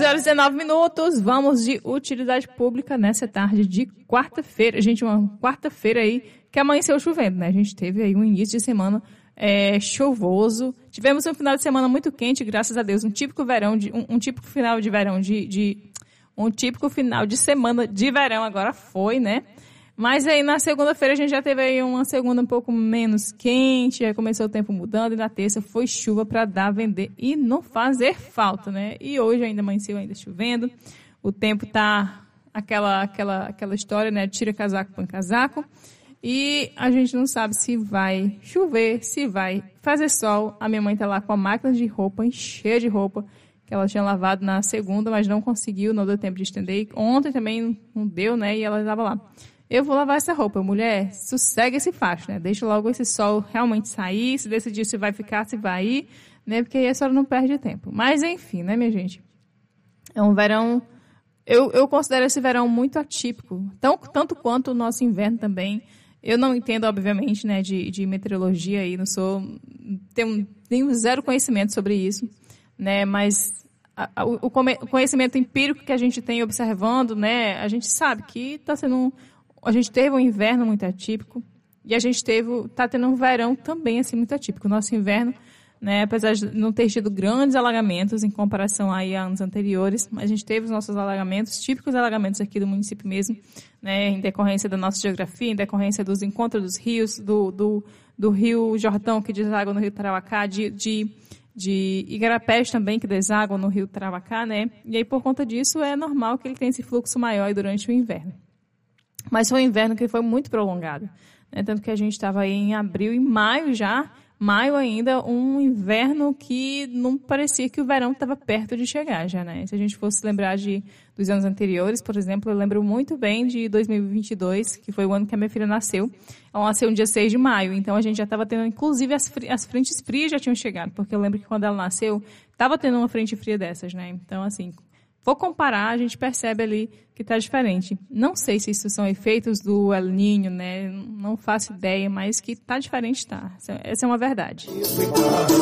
10h19, vamos de utilidade pública nessa tarde de quarta-feira. Gente, uma quarta-feira aí que amanheceu chovendo, né? A gente teve aí um início de semana chuvoso. Tivemos um final de semana muito quente, graças a Deus. Um típico final de semana de verão agora foi, né? Mas aí na segunda-feira a gente já teve aí uma segunda um pouco menos quente, aí começou o tempo mudando, e na terça foi chuva para dar, vender e não fazer falta, né? E hoje ainda amanheceu ainda chovendo, o tempo tá aquela história, né? Tira casaco, põe casaco, e a gente não sabe se vai chover, se vai fazer sol. A minha mãe tá lá com a máquina de roupa, cheia de roupa, que ela tinha lavado na segunda, mas não conseguiu, não deu tempo de estender. Ontem também não deu, né? E ela estava lá. Eu vou lavar essa roupa. Mulher, sossega esse facho, né? Deixa logo esse sol realmente sair, se decidir se vai ficar, se vai ir, né? Porque aí a senhora não perde tempo. Mas, enfim, né, minha gente? É um verão... Eu considero esse verão muito atípico, tanto quanto o nosso inverno também. Eu não entendo, obviamente, né, de meteorologia aí, tenho zero conhecimento sobre isso, né? Mas o conhecimento empírico que a gente tem observando, né? A gente sabe que a gente teve um inverno muito atípico e a gente está tendo um verão também assim muito atípico. O nosso inverno, né, apesar de não ter tido grandes alagamentos em comparação aí a anos anteriores, mas a gente teve os nossos alagamentos, típicos alagamentos aqui do município mesmo, né, em decorrência da nossa geografia, em decorrência dos encontros dos rios, do rio Jordão, que deságua no rio Tarauacá, de Igarapés também, que deságua no rio Tarauacá, né, e aí por conta disso é normal que ele tenha esse fluxo maior aí durante o inverno. Mas foi um inverno que foi muito prolongado, né? Tanto que a gente estava aí em abril e maio ainda, um inverno que não parecia que o verão estava perto de chegar já, né? Se a gente fosse lembrar dos anos anteriores, por exemplo, eu lembro muito bem de 2022, que foi o ano que a minha filha nasceu. Ela nasceu no dia 6 de maio, então a gente já estava tendo, inclusive as frentes frias já tinham chegado, porque eu lembro que quando ela nasceu, estava tendo uma frente fria dessas, né? Então, assim... Vou comparar, a gente percebe ali que está diferente. Não sei se isso são efeitos do El Niño, né? Não faço ideia, mas que está diferente, tá. Essa é uma verdade.